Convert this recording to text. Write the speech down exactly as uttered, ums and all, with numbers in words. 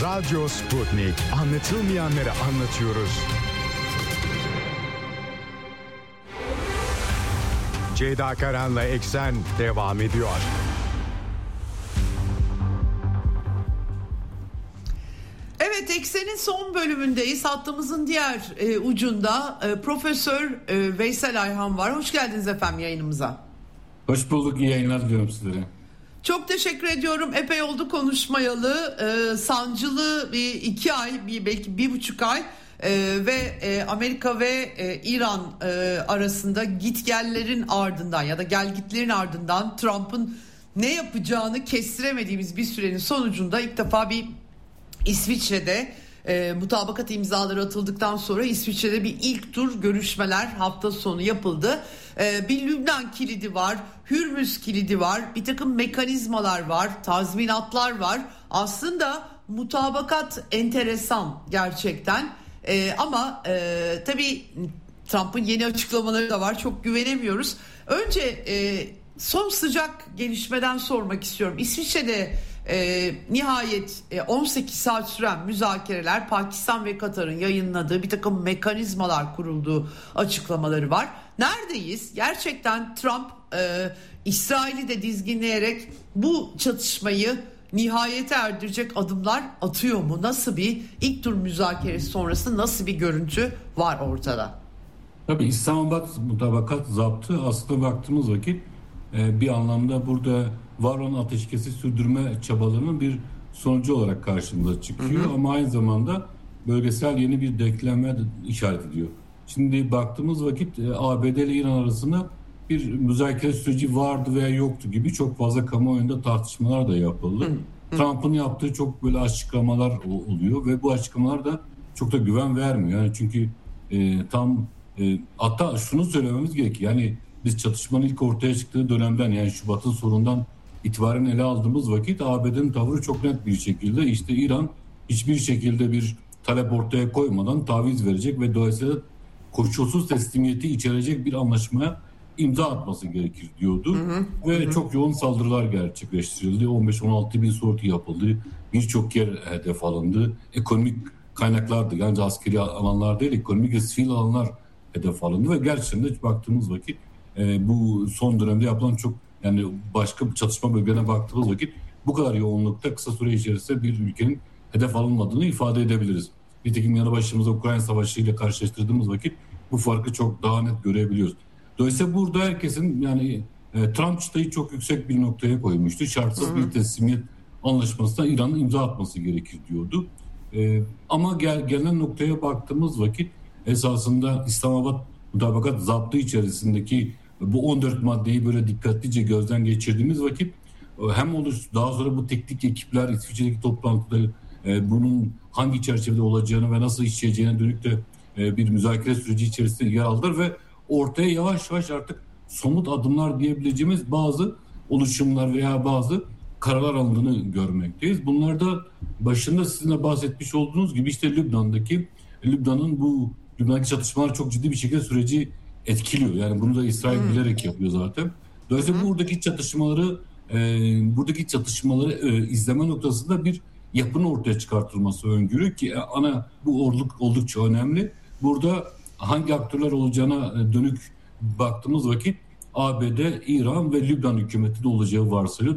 Radyo Sputnik. Anlatılmayanları anlatıyoruz. Ceyda Karan'la Eksen devam ediyor. Evet, Eksen'in son bölümündeyiz. Hattımızın diğer e, ucunda e, Profesör e, Veysel Ayhan var. Hoş geldiniz efendim yayınımıza. Hoş bulduk, iyi yayınlar diliyorum sizlere. Çok teşekkür ediyorum. Epey oldu konuşmayalı. E, sancılı bir iki ay, bir, belki bir buçuk ay e, ve e, Amerika ve e, İran e, arasında gitgellerin ardından ya da gelgitlerin ardından Trump'ın ne yapacağını kestiremediğimiz bir sürenin sonucunda ilk defa bir İsviçre'de e, mutabakat imzaları atıldıktan sonra İsviçre'de bir ilk tur görüşmeler hafta sonu yapıldı. E, bir Lübnan kilidi var, Hürmüz kilidi var, bir takım mekanizmalar var, tazminatlar var. Aslında mutabakat enteresan gerçekten e, ama e, tabii Trump'ın yeni açıklamaları da var, çok güvenemiyoruz. Önce e, son sıcak gelişmeden sormak istiyorum. İsviçre'de E, nihayet e, on sekiz saat süren müzakereler, Pakistan ve Katar'ın yayınladığı bir takım mekanizmalar kurulduğu açıklamaları var. Neredeyiz? Gerçekten Trump e, İsrail'i de dizginleyerek bu çatışmayı nihayete erdirecek adımlar atıyor mu? Nasıl bir ilk tur müzakeresi sonrası nasıl bir görüntü var ortada? Tabii İslamabad mutabakat zaptı aslında baktığımız vakit e, bir anlamda burada var olan ateşkesi sürdürme çabalarının bir sonucu olarak karşımıza çıkıyor. Hı hı. Ama aynı zamanda bölgesel yeni bir denkleme işaret ediyor. Şimdi baktığımız vakit A B D ile İran arasında bir müzakere süreci vardı veya yoktu gibi çok fazla kamuoyunda tartışmalar da yapıldı. Hı hı. Trump'ın yaptığı çok böyle açıklamalar oluyor ve bu açıklamalar da çok da güven vermiyor. Yani çünkü e, tam e, hatta şunu söylememiz gerekiyor. Yani biz çatışmanın ilk ortaya çıktığı dönemden, yani Şubat'ın sonundan itibaren ele aldığımız vakit A B D'nin tavrı çok net bir şekilde işte İran hiçbir şekilde bir talep ortaya koymadan taviz verecek ve dolayısıyla koşulsuz teslimiyeti içerecek bir anlaşmaya imza atması gerekir diyordu. Hı hı, ve hı. çok yoğun saldırılar gerçekleştirildi. on beş on altı bin sortu yapıldı. Birçok yer hedef alındı. Ekonomik kaynaklardı. Yani askeri alanlar değil, ekonomik ve sivil alanlar hedef alındı ve gerçekten de baktığımız vakit e, bu son dönemde yapılan çok, yani başka bir çatışma bölgelerine baktığımız vakit bu kadar yoğunlukta kısa süre içerisinde bir ülkenin hedef alınmadığını ifade edebiliriz. Nitekim yanı başımızda Ukrayna Savaşı ile karşılaştırdığımız vakit bu farkı çok daha net görebiliyoruz. Dolayısıyla burada herkesin, yani e, Trump çıtayı çok yüksek bir noktaya koymuştu. Şartsız hı hı. bir teslimiyet anlaşmasına İran'ın imza atması gerekir diyordu. E, ama gel, gelinen noktaya baktığımız vakit esasında İslamabad mutabakat zaptı içerisindeki bu on dört maddeyi böyle dikkatlice gözden geçirdiğimiz vakit hem olur daha sonra bu teknik ekipler İsviçre'deki toplantıda e, bunun hangi çerçevede olacağını ve nasıl işleyeceğine dönük de e, bir müzakere süreci içerisinde yer aldılar ve ortaya yavaş yavaş artık somut adımlar diyebileceğimiz bazı oluşumlar veya bazı kararlar alındığını görmekteyiz. Bunlar da başında sizin de bahsetmiş olduğunuz gibi işte Lübnan'daki Lübnan'ın bu Lübnan'daki çatışmalar çok ciddi bir şekilde süreci etkiliyor. Yani bunu da İsrail hmm. bilerek yapıyor zaten. Dolayısıyla hmm. buradaki çatışmaları e, buradaki çatışmaları e, izleme noktasında bir yapının ortaya çıkartılması öngörü ki ana bu olduk, oldukça önemli. Burada hangi aktörler olacağına dönük baktığımız vakit A B D, İran ve Lübnan hükümeti de olacağı varsayılıyor.